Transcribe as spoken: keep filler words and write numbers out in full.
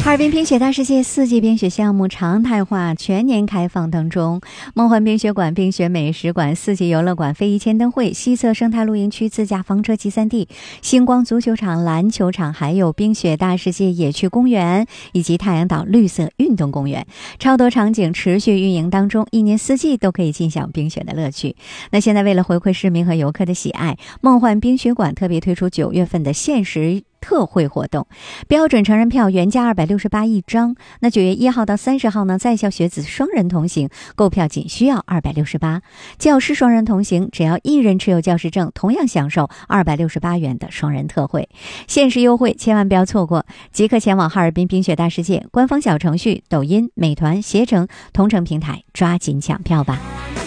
哈尔滨冰雪大世界四季冰雪项目常态化全年开放当中，梦幻冰雪馆、冰雪美食馆、四季游乐馆、非遗千灯会、西侧生态露营区、自驾房车集散地、星光足球场、篮球场，还有冰雪大世界野趣公园以及太阳岛绿色运动公园，超多场景持续运营当中，一年四季都可以尽享冰雪的乐趣。那现在为了回馈市民和游客的喜爱，梦幻冰雪馆特别推出九月份的限时特惠活动，标准成人票原价二百六十八一张，那九月一号到三十号呢，在校学子双人同行购票仅需要二百六十八，教师双人同行只要一人持有教师证，同样享受二百六十八元的双人特惠，限时优惠千万不要错过，即刻前往哈尔滨冰雪大世界官方小程序、抖音、美团、携程同城平台抓紧抢票吧。